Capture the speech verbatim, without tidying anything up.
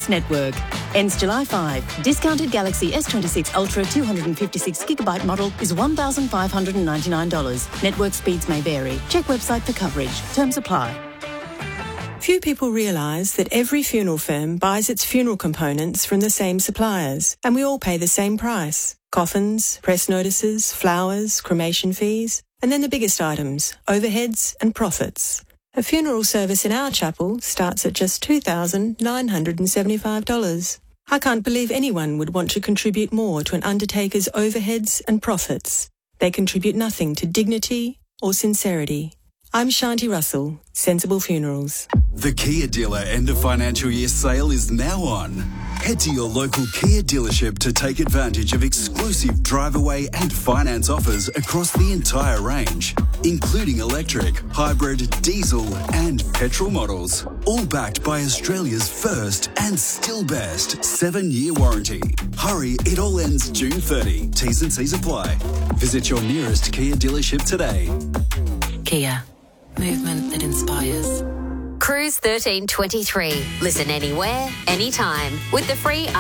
Business Network. Ends July fifth. Discounted Galaxy S twenty-six Ultra two hundred fifty-six gigabyte model is one thousand five hundred ninety-nine dollars. Network speeds may vary. Check website for coverage. Terms apply. Few people realise that every funeral firm buys its funeral components from the same suppliers, and we all pay the same price. Coffins, press notices, flowers, cremation fees, and then the biggest items, overheads and profits. A funeral service in our chapel starts at just two thousand nine hundred seventy-five dollars. I can't believe anyone would want to contribute more to an undertaker's overheads and profits. They contribute nothing to dignity or sincerity. I'm Shanti Russell, Sensible Funerals. The Kia dealer end of financial year sale is now on. Head to your local Kia dealership to take advantage of exclusive drive-away and finance offers across the entire range, including electric, hybrid, diesel and petrol models. All backed by Australia's first and still best seven-year warranty. Hurry, it all ends June thirtieth. T's and C's apply. Visit your nearest Kia dealership today. Kia. Movement that inspires. Cruise thirteen twenty-three. Listen anywhere, anytime with the free